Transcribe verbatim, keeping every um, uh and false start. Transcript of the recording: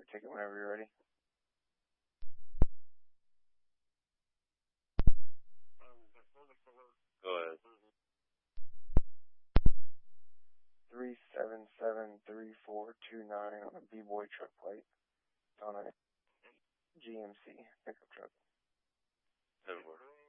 ticket whenever you're ready. Go ahead. Three seven seven three four two nine on a B-boy truck plate. It's on a G M C pickup truck. ten four.